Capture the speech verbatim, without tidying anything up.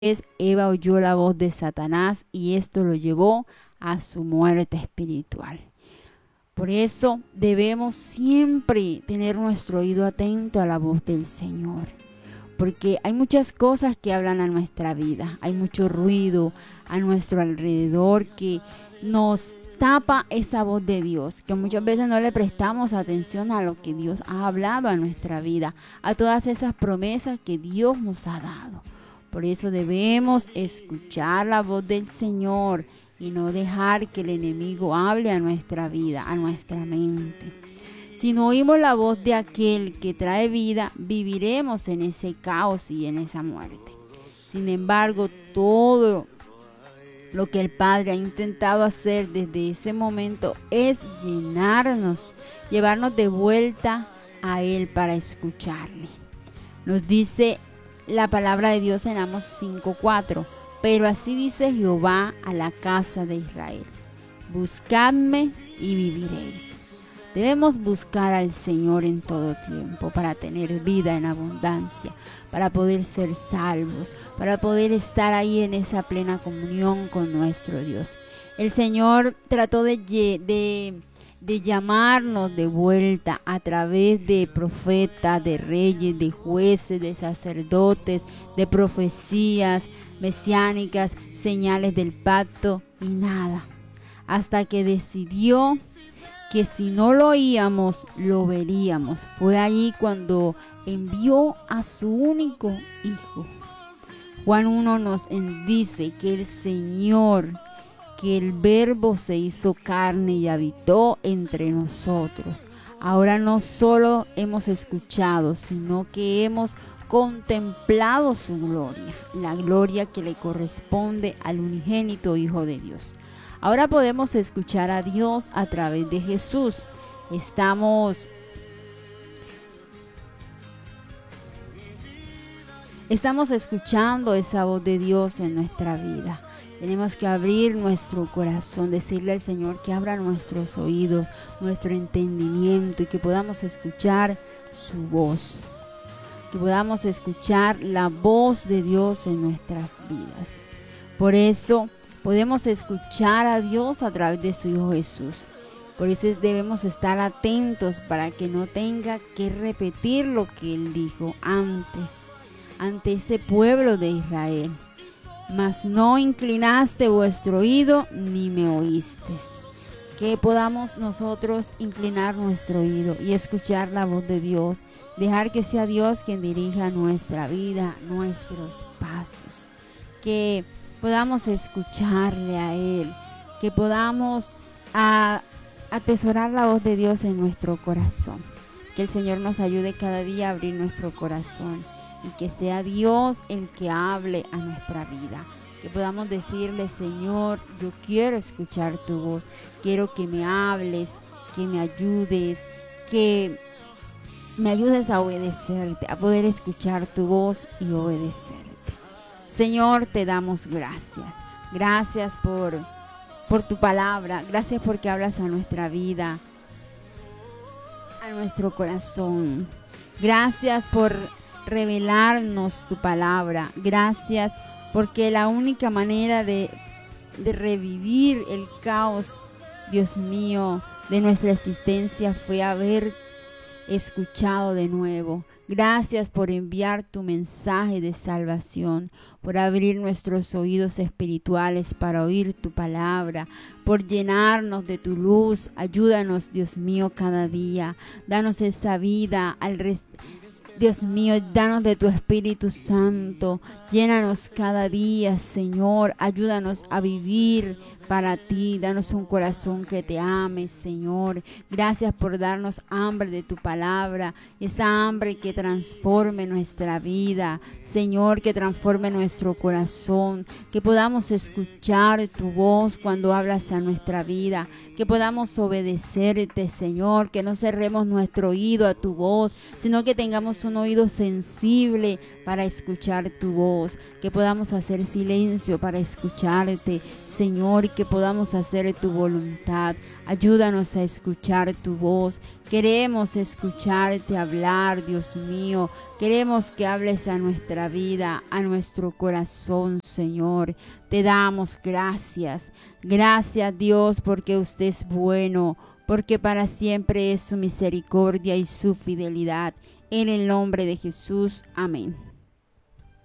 Eva oyó la voz de Satanás y esto lo llevó a su muerte espiritual. Por eso debemos siempre tener nuestro oído atento a la voz del Señor, porque hay muchas cosas que hablan a nuestra vida, hay mucho ruido a nuestro alrededor que nos tapa esa voz de Dios, que muchas veces no le prestamos atención a lo que Dios ha hablado a nuestra vida, a todas esas promesas que Dios nos ha dado. Por eso debemos escuchar la voz del Señor y no dejar que el enemigo hable a nuestra vida, a nuestra mente. Si no oímos la voz de aquel que trae vida, viviremos en ese caos y en esa muerte. Sin embargo, todo lo que el Padre ha intentado hacer desde ese momento es llenarnos, llevarnos de vuelta a Él para escucharle. Nos dice la palabra de Dios en Amos cinco cuatro. Pero así dice Jehová a la casa de Israel: buscadme y viviréis. Debemos buscar al Señor en todo tiempo para tener vida en abundancia, para poder ser salvos, para poder estar ahí en esa plena comunión con nuestro Dios. El Señor trató de, de, de llamarnos de vuelta a través de profetas, de reyes, de jueces, de sacerdotes, de profecías mesiánicas, señales del pacto y nada, hasta que decidió que si no lo oíamos, lo veríamos. Fue allí cuando envió a su único hijo. Juan uno nos dice que el Señor, que el Verbo se hizo carne y habitó entre nosotros. Ahora no solo hemos escuchado, sino que hemos contemplado su gloria, la gloria que le corresponde al unigénito Hijo de Dios. Ahora podemos escuchar a Dios a través de Jesús. Estamos, estamos escuchando esa voz de Dios en nuestra vida. Tenemos que abrir nuestro corazón, decirle al Señor que abra nuestros oídos, nuestro entendimiento y que podamos escuchar su voz. Que podamos escuchar la voz de Dios en nuestras vidas. Por eso podemos escuchar a Dios a través de su Hijo Jesús. Por eso debemos estar atentos para que no tenga que repetir lo que Él dijo antes, ante ese pueblo de Israel. Mas no inclinaste vuestro oído ni me oísteis. Que podamos nosotros inclinar nuestro oído y escuchar la voz de Dios. Dejar que sea Dios quien dirija nuestra vida, nuestros pasos. Que podamos escucharle a Él. Que podamos a, atesorar la voz de Dios en nuestro corazón. Que el Señor nos ayude cada día a abrir nuestro corazón. Y que sea Dios el que hable a nuestra vida. Que podamos decirle: Señor, yo quiero escuchar tu voz. Quiero que me hables, que me ayudes, que me ayudes a obedecerte, a poder escuchar tu voz y obedecerte. Señor, te damos gracias. Gracias por, por tu palabra. Gracias porque hablas a nuestra vida, a nuestro corazón. Gracias por revelarnos tu palabra. Gracias porque la única manera de, de revivir el caos, Dios mío, de nuestra existencia fue haber escuchado de nuevo. Gracias por enviar tu mensaje de salvación, por abrir nuestros oídos espirituales para oír tu palabra, por llenarnos de tu luz. Ayúdanos, Dios mío, cada día. Danos esa vida al respecto. Dios mío, danos de tu Espíritu Santo, llénanos cada día, Señor, ayúdanos a vivir para ti, danos un corazón que te ame, Señor. Gracias por darnos hambre de tu palabra, esa hambre que transforme nuestra vida, Señor, que transforme nuestro corazón, que podamos escuchar tu voz cuando hablas a nuestra vida, que podamos obedecerte, Señor, que no cerremos nuestro oído a tu voz, sino que tengamos un un oído sensible para escuchar tu voz, que podamos hacer silencio para escucharte, Señor, y que podamos hacer tu voluntad. Ayúdanos a escuchar tu voz. Queremos escucharte hablar, Dios mío. Queremos que hables a nuestra vida, a nuestro corazón, Señor. Te damos gracias. Gracias, Dios, porque usted es bueno, porque para siempre es su misericordia y su fidelidad. En el nombre de Jesús. Amén.